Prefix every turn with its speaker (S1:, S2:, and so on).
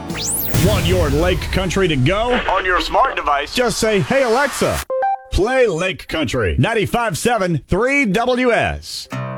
S1: Want your Lake Country to go?
S2: On your smart device,
S1: Just say, "Hey Alexa, play Lake Country 95.7 3WS."